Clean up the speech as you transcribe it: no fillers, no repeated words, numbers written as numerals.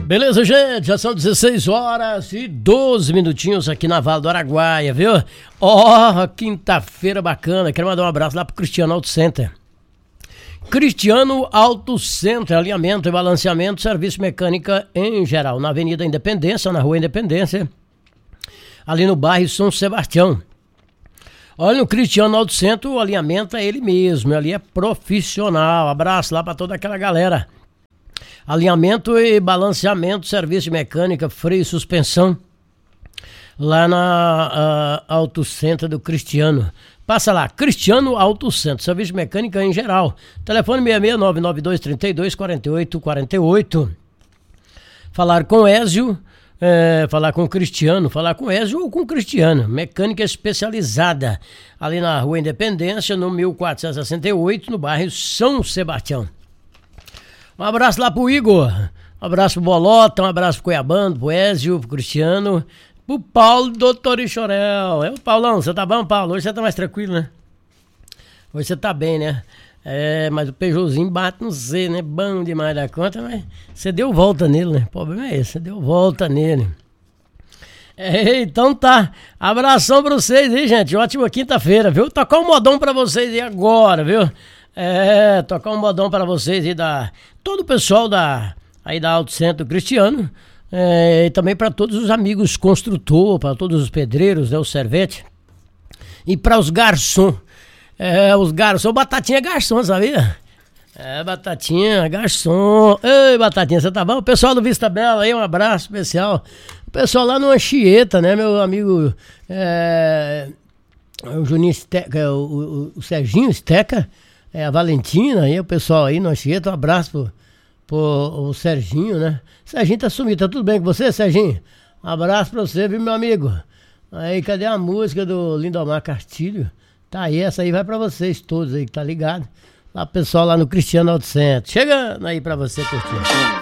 Beleza, gente? Já são 16 horas e 12 minutinhos aqui na Vale do Araguaia, viu? Quinta-feira bacana. Quero mandar um abraço lá pro Cristiano Auto Center. Cristiano Auto Center, alinhamento e balanceamento, serviço mecânica em geral. Na Avenida Independência, na Rua Independência, ali no bairro São Sebastião. Olha, no Cristiano Auto Center, o alinhamento é ele mesmo, ali é profissional. Abraço lá pra toda aquela galera. Alinhamento e balanceamento, serviço de mecânica, freio e suspensão, lá na Auto Center do Cristiano. Passa lá, Cristiano Auto Center, serviço de mecânica em geral. Telefone 66992324848. Falar com Ézio, falar com o Cristiano, falar com Ézio ou com o Cristiano. Mecânica especializada, ali na Rua Independência, no 1468, no bairro São Sebastião. Um abraço lá pro Igor, um abraço pro Bolota, um abraço pro Cuiabano, pro Ézio, pro Cristiano, pro Paulo, doutor Ixorel. O Paulão, você tá bom, Paulo? Hoje você tá mais tranquilo, né? Hoje você tá bem, né? Mas o Peugeotzinho bate no Z, né? Bom demais da conta, mas você deu volta nele, né? O problema é esse, você deu volta nele. Então tá, abração pra vocês aí, gente, ótima quinta-feira, viu? Tocar um modão pra vocês aí agora, viu? Tocar um modão para vocês e todo o pessoal aí da Auto Center Cristiano, e também para todos os amigos construtor, para todos os pedreiros, né, o servente, e para os garçons, Batatinha é garçom, sabia? Batatinha, garçom. Ei, Batatinha, você tá bom? O pessoal do Vista Bela aí, um abraço especial. O pessoal lá no Anchieta, né, meu amigo, o Juninho Esteca, o Serginho Esteca, a Valentina aí, o pessoal aí no Anchieta, um abraço pro Serginho, né? Serginho tá sumido, tá tudo bem com você, Serginho? Um abraço pra você, viu, meu amigo? Aí, cadê a música do Lindomar Castilho? Tá aí, essa aí vai pra vocês todos aí que tá ligado. Lá, pessoal lá no Cristiano Auto Center. Chegando aí pra você curtir.